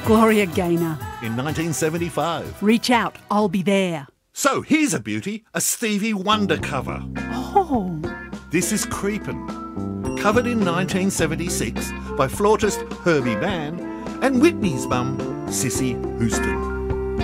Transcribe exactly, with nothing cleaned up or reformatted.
Gloria Gaynor. In nineteen seventy-five. Reach out, I'll be there. So here's a beauty, a Stevie Wonder cover. Oh. This is Creepin', covered in nineteen seventy-six by flautist Herbie Mann and Whitney's mum, Cissy Houston.